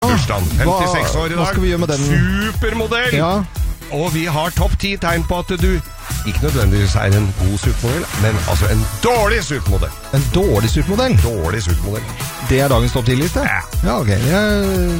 bursdagen. 56 år i dag. Hva skal vi gjøre med den? Supermodell! Ja. Og vi har topp 10 tegn på at du ikke nødvendigvis er en god supermodell, men altså en dårlig supermodell. En dårlig supermodell? Dårlig supermodell. Det er dagens topp 10-liste? Ja. Ja, ok.